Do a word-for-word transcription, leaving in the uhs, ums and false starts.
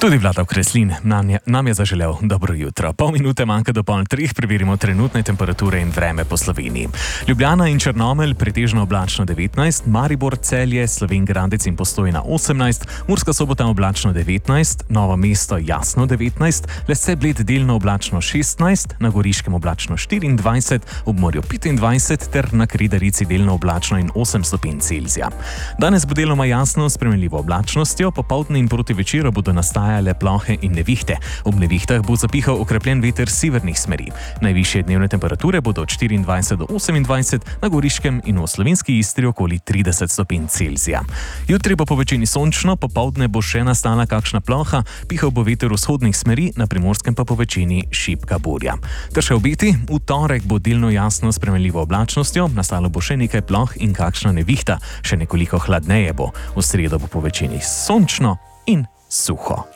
Tudi Vlado Kreslin nam je, nam je zaželel dobro jutro. Pol minute manjka do pol treh, preverimo trenutne temperature in vreme po Sloveniji. Ljubljana in Črnomelj pretežno oblačno devetnajst, Maribor, Celje, Slovenj Gradec in Postojna osemnajst, Murska Sobota oblačno devetnajst, Novo mesto jasno devetnajst, Lesce Bled delno oblačno šestnajst, na Goriškem oblačno štiriindvajset, ob morju petindvajset ter na Kredarici delno oblačno in osem stopinj Celzija. Danes bo deloma jasno s spremenljivo oblačnostjo, popoldne in proti večeru bodo nastajale plohe in nevihte. Ob nevihtah bo zapihal okrepljen veter severnih smeri. Najvišje dnevne temperature bodo od štiriindvajset do osemindvajset, na Goriškem in v slovenski Istri okoli trideset stopinj Celzija. Jutri bo po večini sončno, popoldne bo še nastala kakšna ploha, pihal bo veter vzhodnih smeri, na Primorskem pa po večini šibka burja. Ter še obeti, v torek bo delno jasno s spremenljivo oblačnostjo, nastalo bo še nekaj ploh in kakšna nevihta, še nekoliko hladneje bo. V sredo bo po večini sončno in suho.